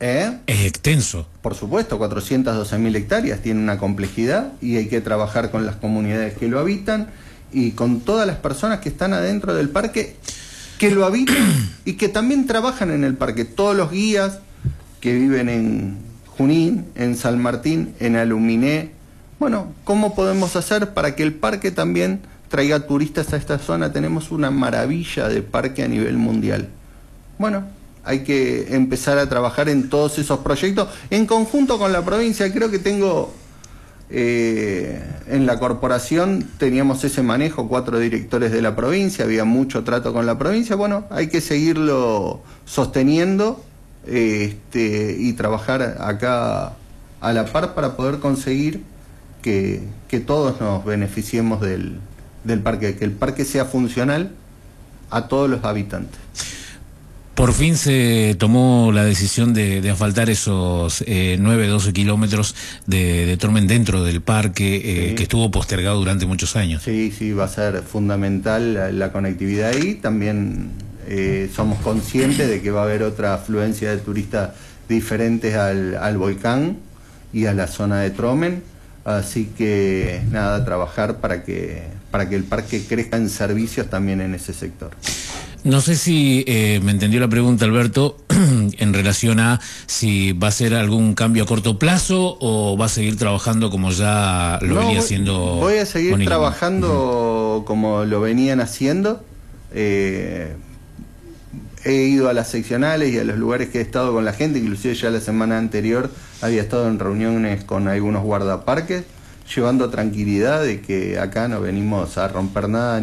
Es extenso. Por supuesto, 412.000 hectáreas, tiene una complejidad y hay que trabajar con las comunidades que lo habitan y con todas las personas que están adentro del parque, que lo habitan y que también trabajan en el parque. Todos los guías que viven en Junín, en San Martín, en Aluminé. Bueno, ¿cómo podemos hacer para que el parque también traiga turistas a esta zona? Tenemos una maravilla de parque a nivel mundial. Bueno, hay que empezar a trabajar en todos esos proyectos en conjunto con la provincia. Creo que en la corporación teníamos ese manejo, 4 directores de la provincia, había mucho trato con la provincia. Bueno, hay que seguirlo sosteniendo y trabajar acá a la par para poder conseguir que todos nos beneficiemos del parque, que el parque sea funcional a todos los habitantes. Por fin se tomó la decisión de asfaltar esos 9-12 kilómetros de Tormen dentro del parque, sí, que estuvo postergado durante muchos años. Sí, va a ser fundamental la conectividad ahí. También somos conscientes de que va a haber otra afluencia de turistas diferentes al volcán y a la zona de Tormen. Así que nada, trabajar para que el parque crezca en servicios también en ese sector. No sé si me entendió la pregunta, Alberto, en relación a si va a ser algún cambio a corto plazo o va a seguir trabajando como ya lo venía haciendo. Voy a seguir trabajando como lo venían haciendo. He ido a las seccionales y a los lugares que he estado con la gente, inclusive ya la semana anterior había estado en reuniones con algunos guardaparques, llevando tranquilidad de que acá no venimos a romper nada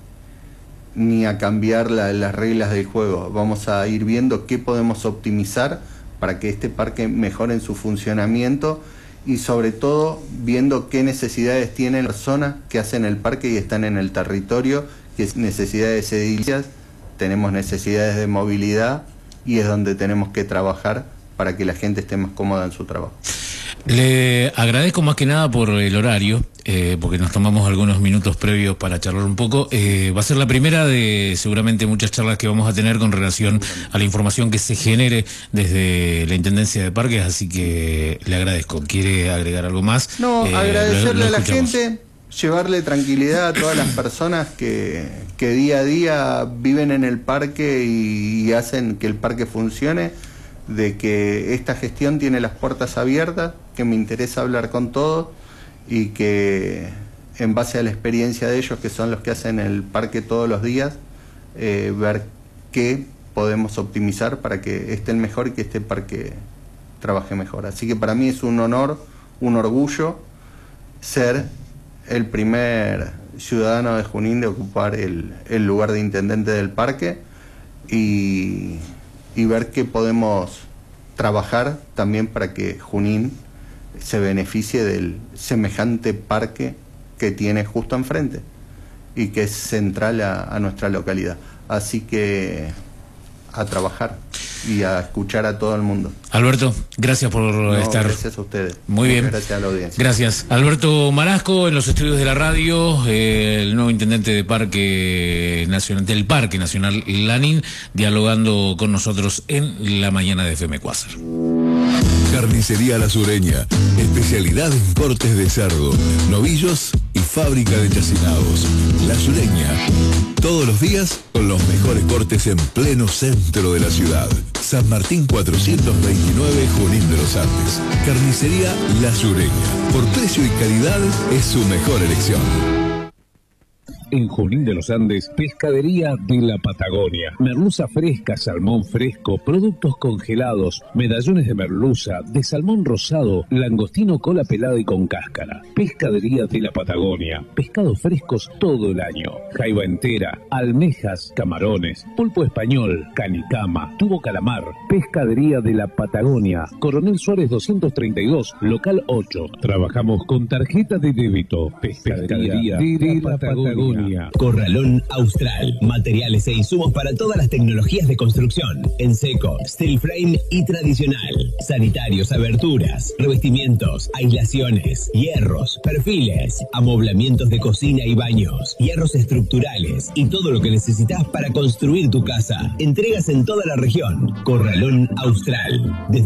ni a cambiar las reglas del juego. Vamos a ir viendo qué podemos optimizar para que este parque mejore en su funcionamiento y sobre todo viendo qué necesidades tienen las personas que hacen el parque y están en el territorio, qué necesidades edilicias, tenemos necesidades de movilidad y es donde tenemos que trabajar para que la gente esté más cómoda en su trabajo. Le agradezco más que nada por el horario, porque nos tomamos algunos minutos previos para charlar un poco. Va a ser la primera de seguramente muchas charlas que vamos a tener con relación a la información que se genere desde la Intendencia de Parques, así que le agradezco. ¿Quiere agregar algo más? No, agradecerle a la gente, llevarle tranquilidad a todas las personas que día a día viven en el parque y hacen que el parque funcione, de que esta gestión tiene las puertas abiertas, que me interesa hablar con todos y que en base a la experiencia de ellos, que son los que hacen el parque todos los días, ver qué podemos optimizar para que esté el mejor y que este parque trabaje mejor. Así que para mí es un honor, un orgullo ser el primer ciudadano de Junín de ocupar el lugar de intendente del parque y ver qué podemos trabajar también para que Junín se beneficie del semejante parque que tiene justo enfrente y que es central a nuestra localidad. Así que a trabajar y a escuchar a todo el mundo. Alberto, gracias por estar. Gracias a ustedes. Muy bien. Gracias a la audiencia. Gracias. Alberto Marasco en los estudios de la radio, el nuevo intendente de Parque Nacional, del Parque Nacional Lanín, dialogando con nosotros en la mañana de FM Cuásar. Carnicería La Sureña, especialidad en cortes de cerdo, novillos y fábrica de chacinados. La Sureña, todos los días con los mejores cortes en pleno centro de la ciudad. San Martín 429, Junín de los Andes. Carnicería La Sureña, por precio y calidad es su mejor elección. En Junín de los Andes, Pescadería de la Patagonia. Merluza fresca, salmón fresco, productos congelados, medallones de merluza, de salmón rosado, langostino cola pelada y con cáscara. Pescadería de la Patagonia. Pescados frescos todo el año. Jaiba entera, almejas, camarones, pulpo español, canicama, tubo calamar. Pescadería de la Patagonia. Coronel Suárez 232, local 8. Trabajamos con tarjeta de débito. Pescadería de la Patagonia. Corralón Austral, materiales e insumos para todas las tecnologías de construcción, en seco, steel frame y tradicional, sanitarios, aberturas, revestimientos, aislaciones, hierros, perfiles, amoblamientos de cocina y baños, hierros estructurales y todo lo que necesitas para construir tu casa. Entregas en toda la región. Corralón Austral.